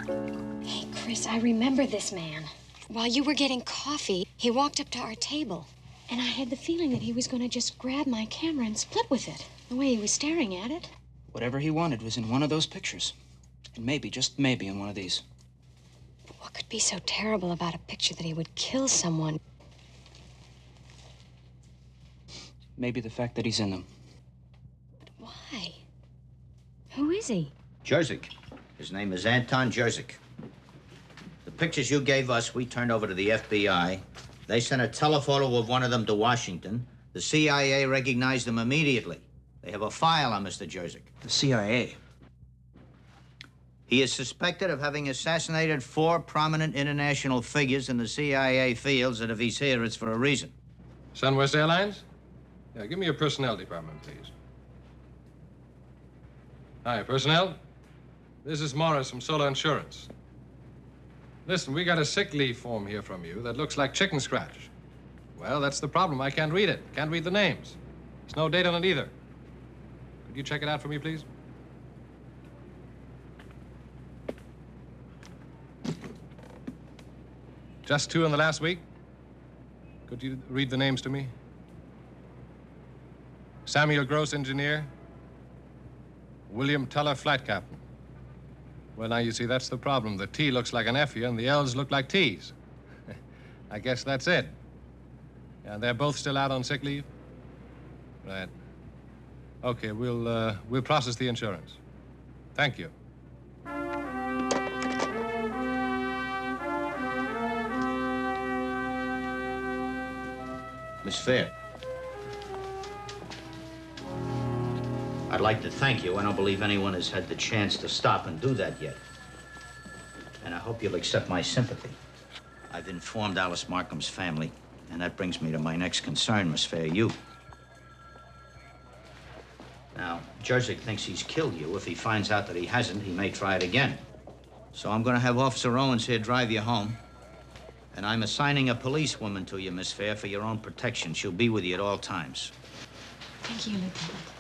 Hey, Chris, I remember this man. While you were getting coffee, he walked up to our table. And I had the feeling that he was going to just grab my camera and split with it, the way he was staring at it. Whatever he wanted was in one of those pictures. And maybe, just maybe, in one of these. But what could be so terrible about a picture that he would kill someone? Maybe the fact that he's in them. But why? Who is he? Jerzyk. His name is Anton Jerzyk. The pictures you gave us, we turned over to the FBI. They sent a telephoto of one of them to Washington. The CIA recognized him immediately. They have a file on Mr. Jerzyk. The CIA? He is suspected of having assassinated 4 prominent international figures in the CIA fields, and if he's here, it's for a reason. Sunwest Airlines? Yeah, give me your personnel department, please. Hi, personnel. This is Morris from Solar Insurance. Listen, we got a sick leave form here from you that looks like chicken scratch. Well, that's the problem. I can't read it. Can't read the names. There's no date on it either. Could you check it out for me, please? Just 2 in the last week? Could you read the names to me? Samuel Gross, engineer. William Teller, flight captain. Well, now, you see, that's the problem. The T looks like an F here, and the L's look like T's. I guess that's it. And they're both still out on sick leave? Right. Okay, we'll process the insurance. Thank you. Miss Fair. I'd like to thank you. I don't believe anyone has had the chance to stop and do that yet. And I hope you'll accept my sympathy. I've informed Alice Markham's family, and that brings me to my next concern, Miss Fair, you. Now, Jerzyk thinks he's killed you. If he finds out that he hasn't, he may try it again. So I'm going to have Officer Owens here drive you home. And I'm assigning a policewoman to you, Miss Fair, for your own protection. She'll be with you at all times. Thank you, Lieutenant.